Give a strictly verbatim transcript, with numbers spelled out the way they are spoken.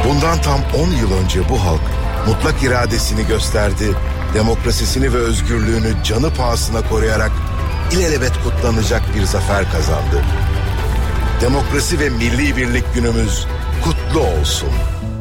Bundan tam on yıl önce bu halk mutlak iradesini gösterdi, demokrasisini ve özgürlüğünü canı pahasına koruyarak ilelebet kutlanacak bir zafer kazandı. Demokrasi ve Milli Birlik Günümüz kutlu olsun.